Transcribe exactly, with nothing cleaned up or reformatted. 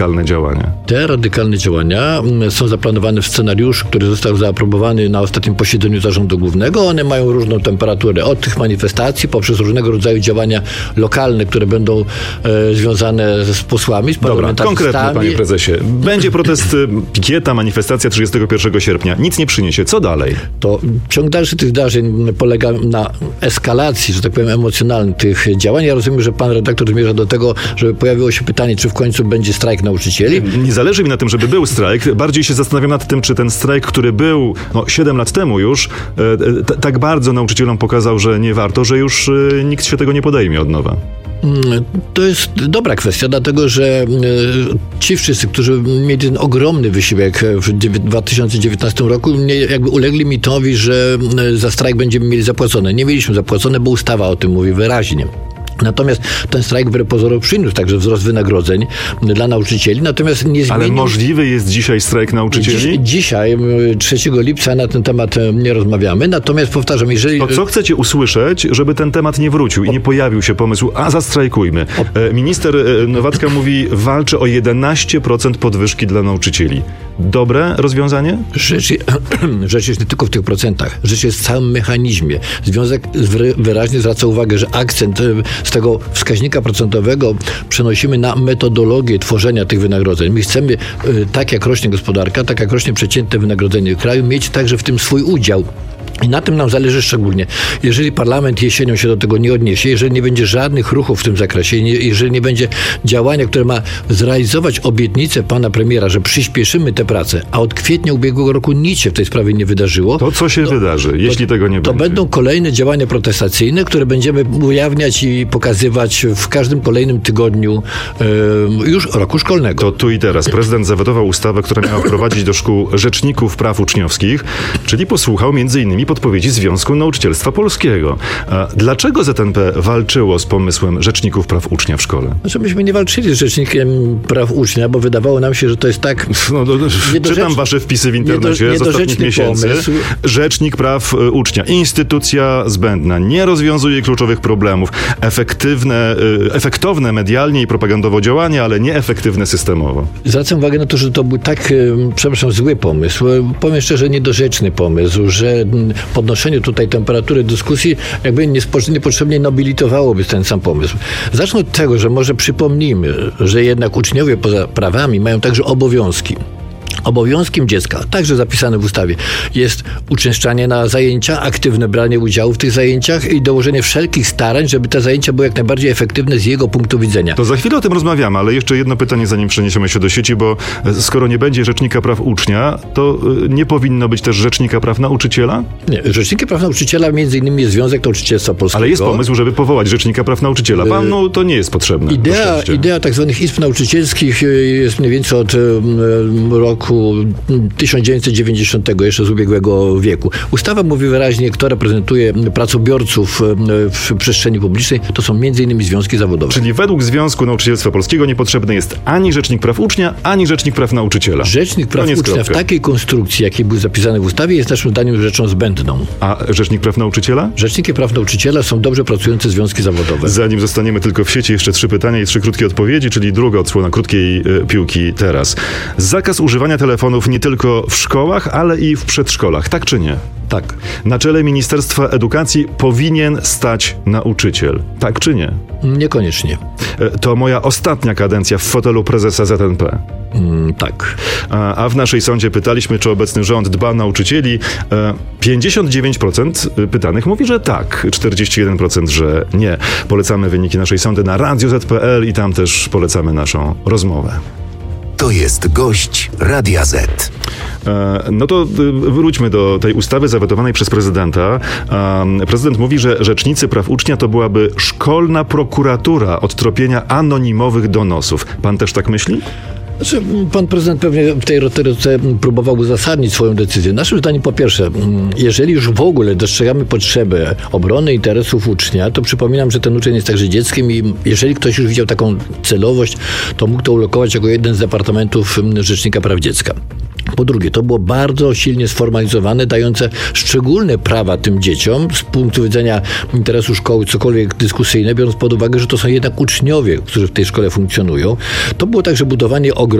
radykalne działania? Te radykalne działania są zaplanowane w scenariuszu, który został zaaprobowany na ostatnim posiedzeniu Zarządu Głównego. One mają różną temperaturę. Od tych manifestacji poprzez różnego rodzaju działania lokalne, które będą e, związane z posłami, z parlamentarzystami. Dobra, konkretnie, panie prezesie. Będzie protest, pikieta, manifestacja trzydziestego pierwszego sierpnia. Nic nie przyniesie. Co dalej? To ciąg dalszy tych zdarzeń polega na eskalacji, że tak powiem, emocjonalnej tych działań. Ja rozumiem, że pan redaktor zmierza do tego, żeby pojawiło się pytanie, czy w końcu będzie strajk nauczycieli. Nie zależy mi na tym, żeby był strajk. Bardziej się zastanawiam nad tym, czy ten strajk, który był no, siedem lat temu już, e, t- tak bardzo nauczycielom pokazał, że nie warto, że już e, nikt się tego nie podejmie od nowa. To jest dobra kwestia, dlatego że ci wszyscy, którzy mieli ten ogromny wysiłek w dwa tysiące dziewiętnastym roku, jakby ulegli mitowi, że za strajk będziemy mieli zapłacone. Nie mieliśmy zapłacone, bo ustawa o tym mówi wyraźnie. Natomiast ten strajk wbrew pozorom przyniósł także wzrost wynagrodzeń dla nauczycieli, natomiast nie zmienił... Ale możliwy jest dzisiaj strajk nauczycieli? Dziś, dzisiaj, trzeciego lipca, na ten temat nie rozmawiamy, natomiast powtarzam, jeżeli... To co chcecie usłyszeć, żeby ten temat nie wrócił i nie pojawił się pomysł, a zastrajkujmy? Minister Nowacka mówi, walczy o jedenaście procent podwyżki dla nauczycieli. Dobre rozwiązanie? Rzecz, rzecz jest nie tylko w tych procentach. Rzecz jest w całym mechanizmie. Związek wyraźnie zwraca uwagę, że akcent z tego wskaźnika procentowego przenosimy na metodologię tworzenia tych wynagrodzeń. My chcemy, tak jak rośnie gospodarka, tak jak rośnie przeciętne wynagrodzenie w kraju, mieć także w tym swój udział. I na tym nam zależy szczególnie. Jeżeli parlament jesienią się do tego nie odniesie, jeżeli nie będzie żadnych ruchów w tym zakresie, nie, jeżeli nie będzie działania, które ma zrealizować obietnicę pana premiera, że przyspieszymy te prace, a od kwietnia ubiegłego roku nic się w tej sprawie nie wydarzyło. To co się to, wydarzy, jeśli to, tego nie to będzie? To będą kolejne działania protestacyjne, które będziemy ujawniać i pokazywać w każdym kolejnym tygodniu e, już roku szkolnego. To tu i teraz. Prezydent zawetował ustawę, która miała wprowadzić do szkół rzeczników praw uczniowskich, czyli posłuchał między innymi podpowiedzi Związku Nauczycielstwa Polskiego. A dlaczego Z N P walczyło z pomysłem rzeczników praw ucznia w szkole? Znaczy myśmy nie walczyli z rzecznikiem praw ucznia, bo wydawało nam się, że to jest tak... No, do, czytam wasze wpisy w internecie niedo, z ostatnich miesięcy. Pomysł. Rzecznik praw ucznia. Instytucja zbędna. Nie rozwiązuje kluczowych problemów. Efektywne, efektowne medialnie i propagandowo działanie, ale nieefektywne systemowo. Zwracam uwagę na to, że to był tak, przepraszam, zły pomysł. Powiem szczerze, niedorzeczny pomysł, że podnoszenie tutaj temperatury dyskusji jakby niepotrzebnie nobilitowałoby ten sam pomysł. Zacznę od tego, że może przypomnijmy, że jednak uczniowie poza prawami mają także obowiązki. Obowiązkiem dziecka, także zapisane w ustawie, jest uczęszczanie na zajęcia, aktywne branie udziału w tych zajęciach i dołożenie wszelkich starań, żeby te zajęcia były jak najbardziej efektywne z jego punktu widzenia. To za chwilę o tym rozmawiamy, ale jeszcze jedno pytanie, zanim przeniesiemy się do sieci, bo skoro nie będzie rzecznika praw ucznia, to nie powinno być też rzecznika praw nauczyciela? Nie, rzecznikiem praw nauczyciela między innymi jest Związek Nauczycielstwa Polskiego. Ale jest pomysł, żeby powołać rzecznika praw nauczyciela. Panu to nie jest potrzebne. Idea, idea tak zwanych izb nauczycielskich jest mniej więcej od roku tysiąc dziewięćset dziewięćdziesiątego, jeszcze z ubiegłego wieku. Ustawa mówi wyraźnie, kto reprezentuje pracobiorców w przestrzeni publicznej, to są między innymi związki zawodowe. Czyli według Związku Nauczycielstwa Polskiego niepotrzebny jest ani rzecznik praw ucznia, ani rzecznik praw nauczyciela. Rzecznik praw ucznia kropka. W takiej konstrukcji, jakiej był zapisany w ustawie, jest naszym zdaniem rzeczą zbędną. A rzecznik praw nauczyciela? Rzecznikiem praw nauczyciela są dobrze pracujące związki zawodowe. Zanim zostaniemy tylko w sieci, jeszcze trzy pytania i trzy krótkie odpowiedzi, czyli druga odsłona krótkiej y, piłki teraz. Zakaz używania telefonów nie tylko w szkołach, ale i w przedszkolach. Tak czy nie? Tak. Na czele Ministerstwa Edukacji powinien stać nauczyciel. Tak czy nie? Niekoniecznie. To moja ostatnia kadencja w fotelu prezesa Z N P. Mm, tak. A, a w naszej sądzie pytaliśmy, czy obecny rząd dba o nauczycieli. pięćdziesiąt dziewięć procent pytanych mówi, że tak. czterdzieści jeden procent, że nie. Polecamy wyniki naszej sądy na radio zet pe el i tam też polecamy naszą rozmowę. To jest gość Radia Z. No to wróćmy do tej ustawy zawetowanej przez prezydenta. Prezydent mówi, że rzecznicy praw ucznia to byłaby szkolna prokuratura od tropienia anonimowych donosów. Pan też tak myśli? Znaczy, pan prezydent pewnie w tej retoryce próbował uzasadnić swoją decyzję. Naszym zdaniem, po pierwsze, jeżeli już w ogóle dostrzegamy potrzebę obrony interesów ucznia, to przypominam, że ten uczeń jest także dzieckiem i jeżeli ktoś już widział taką celowość, to mógł to ulokować jako jeden z departamentów Rzecznika Praw Dziecka. Po drugie, to było bardzo silnie sformalizowane, dające szczególne prawa tym dzieciom z punktu widzenia interesu szkoły, cokolwiek dyskusyjne, biorąc pod uwagę, że to są jednak uczniowie, którzy w tej szkole funkcjonują. To było także budowanie